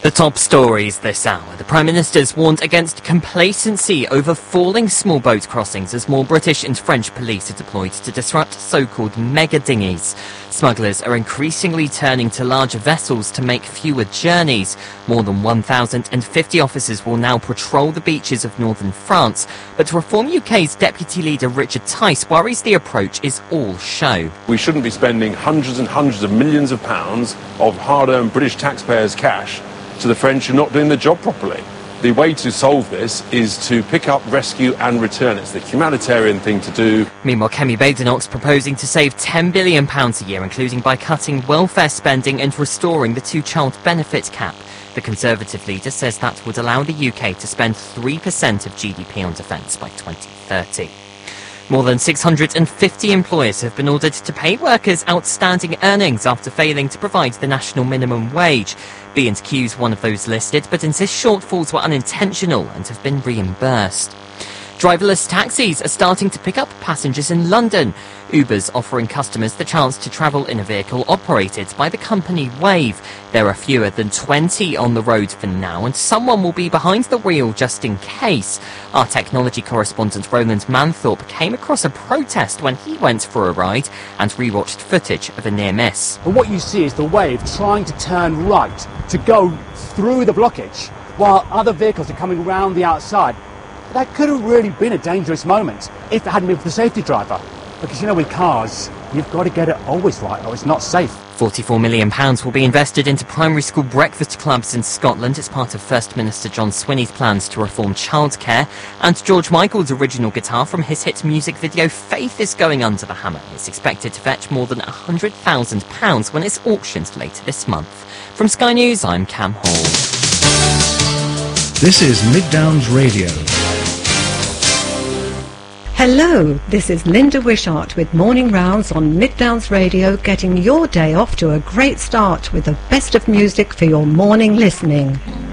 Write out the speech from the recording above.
The top stories this hour. The Prime Minister's warned against complacency over falling small boat crossings as more British and French police are deployed to disrupt so-called mega dinghies. Smugglers are increasingly turning to larger vessels to make fewer journeys. More than 1,050 officers will now patrol the beaches of northern France. But Reform UK's Deputy Leader Richard Tice worries the approach is all show. We shouldn't be spending hundreds and hundreds of millions of pounds of hard-earned British taxpayers' cash to the French who are not doing the job properly. The way to solve this is to pick up, rescue and return. It's the humanitarian thing to do. Meanwhile, Kemi Badenoch's proposing to save £10 billion a year, including by cutting welfare spending and restoring the two-child benefit cap. The Conservative leader says that would allow the UK to spend 3% of GDP on defence by 2030. More than 650 employers have been ordered to pay workers outstanding earnings after failing to provide the national minimum wage. B&Q's one of those listed, but insists shortfalls were unintentional and have been reimbursed. Driverless taxis are starting to pick up passengers in London. Uber's offering customers the chance to travel in a vehicle operated by the company Wave. There are fewer than 20 on the road for now, and someone will be behind the wheel just in case. Our technology correspondent Roland Manthorpe came across a protest when he went for a ride and rewatched footage of a near miss. And what you see is the Wave trying to turn right to go through the blockage while other vehicles are coming around the outside. That could have really been a dangerous moment if it hadn't been for the safety driver. Because, you know, with cars, you've got to get it always right or it's not safe. £44 million will be invested into primary school breakfast clubs in Scotland as part of First Minister John Swinney's plans to reform childcare. And George Michael's original guitar from his hit music video Faith is going under the hammer. It's expected to fetch more than £100,000 when it's auctioned later this month. From Sky News, I'm Cam Hall. This is Mid Downs Radio. Hello, this is Linda Wishart with Morning Rounds on Mid Downs Radio, getting your day off to a great start with the best of music for your morning listening.